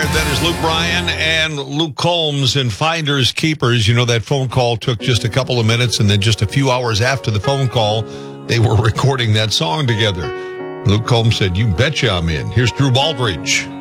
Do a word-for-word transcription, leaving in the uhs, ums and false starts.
That is Luke Bryan and Luke Combs and Finders Keepers. You know, that phone call took just a couple of minutes, and then just a few hours after the phone call, they were recording that song together. Luke Combs said, "You betcha I'm in." Here's Drew Baldridge.